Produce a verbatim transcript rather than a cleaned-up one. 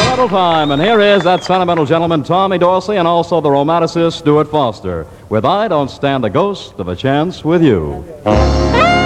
sentimental time, and here is that sentimental gentleman, Tommy Dorsey, and also the romanticist, Stuart Foster, with I Don't Stand the Ghost of a Chance with You.